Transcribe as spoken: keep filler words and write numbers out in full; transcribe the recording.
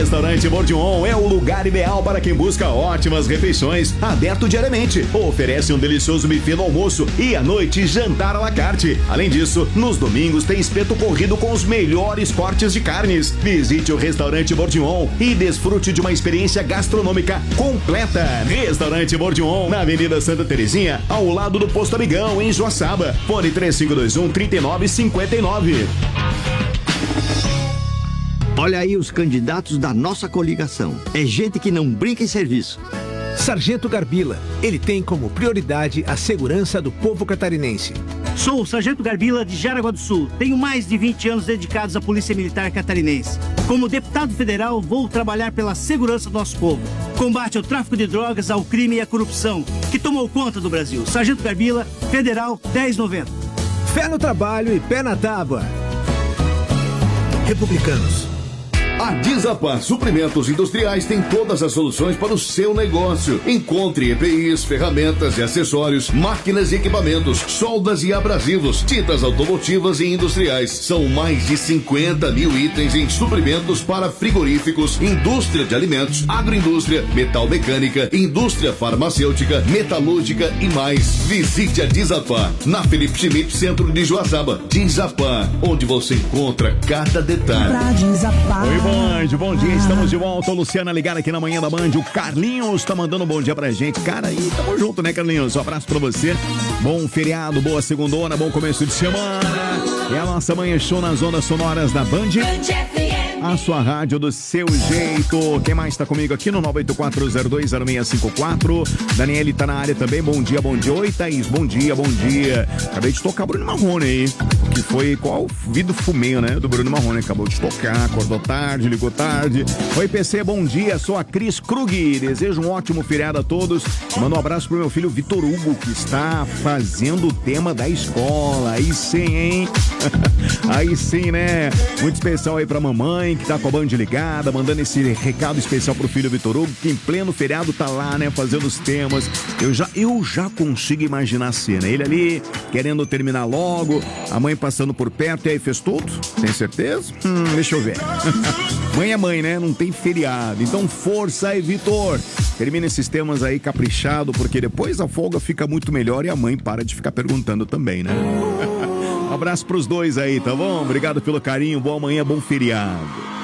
Restaurante Bourdion é o lugar ideal para quem busca ótimas refeições, aberto diariamente. Oferece um delicioso buffet no almoço e à noite jantar à la carte. Além disso, nos domingos tem espeto corrido com os melhores cortes de carnes. Visite o Restaurante Bourdion e desfrute de uma experiência gastronômica completa. Restaurante Bourdion, na Avenida Santa Terezinha, ao lado do Posto Amigão, em Joaçaba. Fone três cinco dois um, três nove cinco nove. Olha aí os candidatos da nossa coligação. É gente que não brinca em serviço. Sargento Garbila, ele tem como prioridade a segurança do povo catarinense. Sou o Sargento Garbila de Jaraguá do Sul. Tenho mais de vinte anos dedicados à Polícia Militar Catarinense. Como deputado federal, vou trabalhar pela segurança do nosso povo. Combate ao tráfico de drogas, ao crime e à corrupção, que tomou conta do Brasil. Sargento Garbila, Federal dez noventa. Fé no trabalho e pé na tábua. Republicanos. A Dizapar Suprimentos Industriais tem todas as soluções para o seu negócio. Encontre E P Is, ferramentas e acessórios, máquinas e equipamentos, soldas e abrasivos, tintas automotivas e industriais. São mais de cinquenta mil itens em suprimentos para frigoríficos, indústria de alimentos, agroindústria, metal mecânica, indústria farmacêutica, metalúrgica e mais. Visite a Dizapar na Felipe Schmidt, centro de Joaçaba. Dizapar, onde você encontra cada detalhe. Pra Dizapar. Oi, Band, bom dia, estamos de volta. O Luciana ligada aqui na manhã da Band. O Carlinhos tá mandando um bom dia pra gente. Cara, aí tamo junto, né, Carlinhos? Um abraço pra você. Bom feriado, boa segundona, bom começo de semana. É a nossa manhã show nas ondas sonoras da Band. A sua rádio do seu jeito. Quem mais tá comigo aqui no nove oito quatro zero dois zero seis cinco quatro? Daniele tá na área também. Bom dia, bom dia. Oi, Thaís. Bom dia, bom dia. Acabei de tocar Bruno Marrone aí. Que foi qual Vido Fumeio, né? Do Bruno Marrone. Acabou de tocar, acordou tarde, ligou tarde. Oi, P C, bom dia. Sou a Cris Krug. Desejo um ótimo feriado a todos. Manda um abraço pro meu filho Vitor Hugo, que está fazendo o tema da escola. Aí sim, hein? Aí sim, né? Muito especial aí pra mamãe, que tá com a Band ligada, mandando esse recado especial pro filho Vitor Hugo, que em pleno feriado tá lá, né, fazendo os temas. Eu já, eu já consigo imaginar a cena. Ele ali, querendo terminar logo, a mãe passando por perto, e aí fez tudo? Tem certeza? Hum, deixa eu ver. Mãe é mãe, né? Não tem feriado. Então força aí, Vitor. Termina esses temas aí caprichado, porque depois a folga fica muito melhor e a mãe para de ficar perguntando também, né? Um abraço pros dois aí, tá bom? Obrigado pelo carinho, boa manhã, bom feriado.